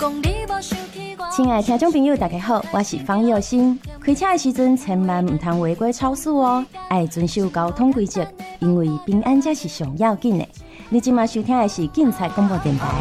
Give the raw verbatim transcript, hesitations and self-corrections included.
亲爱的听众朋友，大家好，我是方佑新。开车的时阵千万唔通违规超速哦，要遵守交通规则，因为平安才是上要紧的。你今麦收听的是警察广播电台。